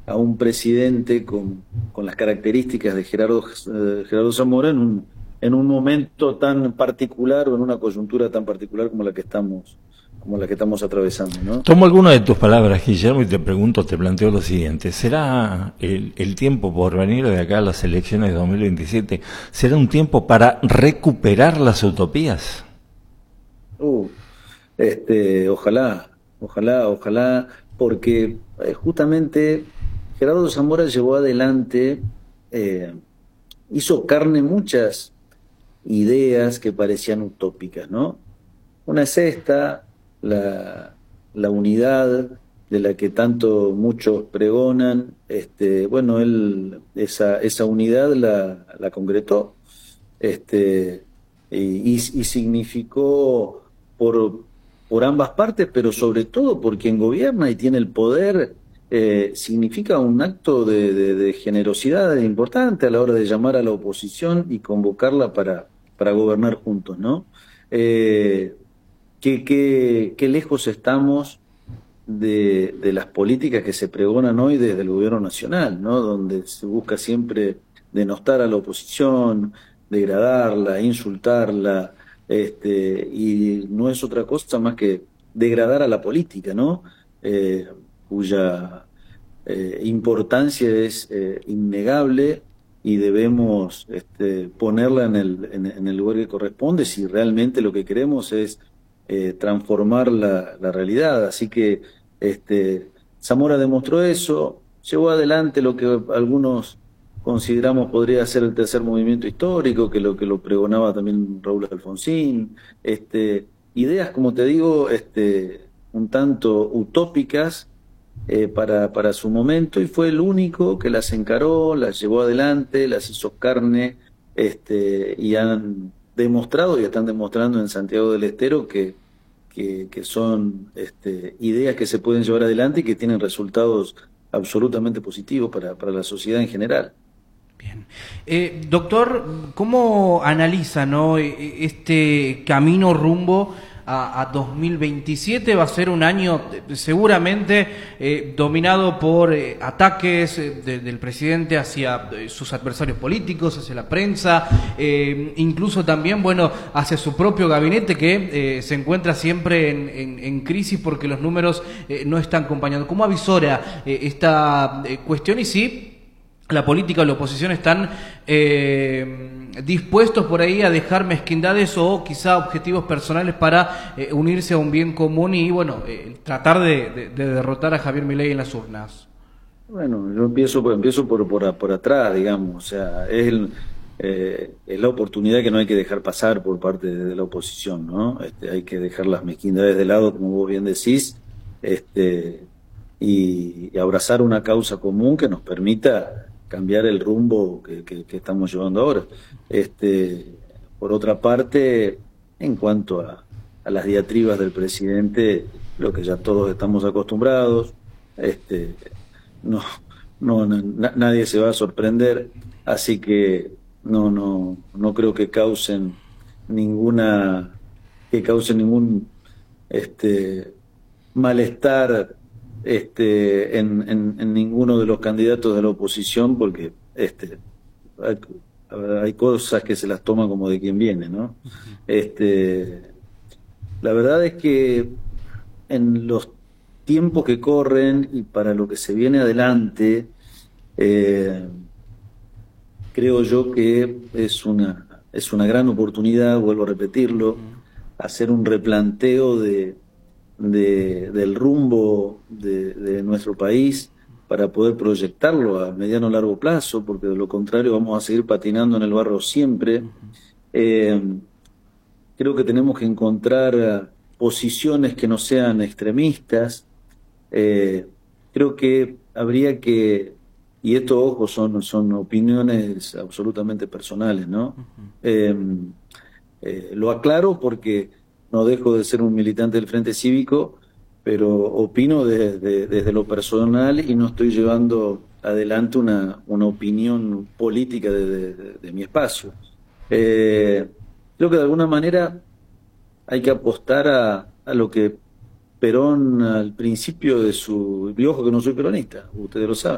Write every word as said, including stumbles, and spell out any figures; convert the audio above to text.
a un presidente con, con las características de Gerardo, eh, Gerardo Zamora en un, en un momento tan particular o en una coyuntura tan particular como la que estamos, como la que estamos atravesando, ¿no? Tomo alguna de tus palabras, Guillermo, y te pregunto, te planteo lo siguiente. ¿Será el, el tiempo por venir de acá a las elecciones de dos mil veintisiete, será un tiempo para recuperar las utopías? Uh, este, ojalá, ojalá, ojalá, porque eh, justamente Gerardo Zamora llevó adelante, eh, hizo carne muchas ideas que parecían utópicas, ¿no? Una es esta, la, la unidad de la que tanto muchos pregonan. Este, bueno, él esa, esa unidad la, la concretó, este, y, y- y significó por, por ambas partes, pero sobre todo por quien gobierna y tiene el poder, eh, significa un acto de, de- de generosidad importante a la hora de llamar a la oposición y convocarla para, para gobernar juntos, ¿no? Eh, qué, qué- qué lejos estamos de, de las políticas que se pregonan hoy desde el gobierno nacional, ¿no? Donde se busca siempre denostar a la oposición, degradarla, insultarla, este, y no es otra cosa más que degradar a la política, ¿no? Eh, cuya eh, importancia es eh, innegable y debemos este, ponerla en el, en, en el lugar que corresponde si realmente lo que queremos es eh, transformar la, la realidad. Así que este, Zamora demostró eso, llevó adelante lo que algunos consideramos podría ser el tercer movimiento histórico, que lo que lo pregonaba también Raúl Alfonsín, este, ideas, como te digo, este, un tanto utópicas eh, para, para su momento, y fue el único que las encaró, las llevó adelante, las hizo carne, este, y han demostrado y están demostrando en Santiago del Estero que, que, que son este, ideas que se pueden llevar adelante y que tienen resultados absolutamente positivos para, para la sociedad en general. Bien. Eh, doctor, ¿cómo analiza, no, e- este camino rumbo a, a dos mil veintisiete? Va a ser un año eh, seguramente eh, dominado por eh, ataques eh, de- del presidente hacia eh, sus adversarios políticos, hacia la prensa, eh, incluso también, bueno, hacia su propio gabinete que eh, se encuentra siempre en, en- en crisis porque los números eh, no están acompañando. ¿Cómo avisora eh, esta eh, cuestión y si la política o la oposición están eh, dispuestos por ahí a dejar mezquindades o quizá objetivos personales para eh, unirse a un bien común y, bueno, eh, tratar de, de- de derrotar a Javier Milei en las urnas? Bueno, yo empiezo, por- empiezo por, por, por atrás, digamos, o sea, es, el, eh, es la oportunidad que no hay que dejar pasar por parte de la oposición, ¿no? Este, hay que dejar las mezquindades de lado, como vos bien decís, este, y, y abrazar una causa común que nos permita cambiar el rumbo que, que, que estamos llevando ahora. Este, por otra parte, en cuanto a, a las diatribas del presidente, lo que ya todos estamos acostumbrados, este, no, no, na- nadie se va a sorprender, así que no, no, no creo que causen ninguna, que causen ningún este malestar este en, en, en ninguno de los candidatos de la oposición, porque este hay, hay cosas que se las toman como de quien viene, ¿no? Este, la verdad es que en los tiempos que corren y para lo que se viene adelante, eh, creo yo que es una, es una gran oportunidad, vuelvo a repetirlo, hacer un replanteo de, de- del rumbo de, de nuestro país para poder proyectarlo a mediano o largo plazo, porque de lo contrario vamos a seguir patinando en el barro siempre. Eh, Creo que tenemos que encontrar eh, posiciones que no sean extremistas. Eh, Creo que habría que, y esto, ojo, son, son opiniones absolutamente personales, ¿no? Eh, eh, lo aclaro porque no dejo de ser un militante del Frente Cívico, pero opino desde, desde lo personal y no estoy llevando adelante una, una opinión política de, de- de mi espacio. Eh, Creo que de alguna manera hay que apostar a, a lo que Perón al principio de su... Y ojo que no soy peronista, ustedes lo saben.